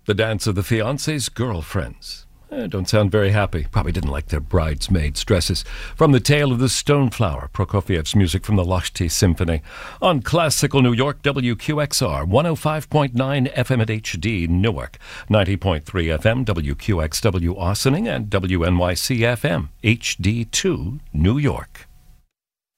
The Dance of the Fiancé's Girlfriends. Don't sound very happy. Probably didn't like their bridesmaids' dresses. From The Tale of the Stoneflower, Prokofiev's music from the Lashti Symphony. On Classical New York, WQXR, 105.9 FM at HD, Newark. 90.3 FM, WQXW Austining, and WNYC FM, HD2, New York.